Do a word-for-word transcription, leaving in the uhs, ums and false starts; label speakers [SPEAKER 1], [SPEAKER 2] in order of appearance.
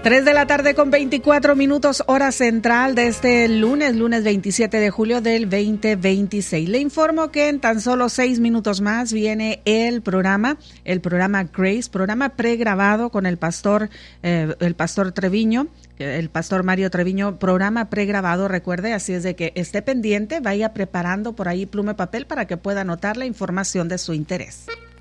[SPEAKER 1] tres de la tarde con veinticuatro minutos, hora central de este lunes, lunes veintisiete de julio del veinte veintiséis. Le informo que en tan solo seis minutos más viene el programa, el programa Grace, programa pregrabado con el pastor, eh, el pastor Treviño, el pastor Mario Treviño, programa pregrabado, recuerde, así es de que esté pendiente, vaya preparando por ahí pluma y papel para que pueda anotar la información de su interés.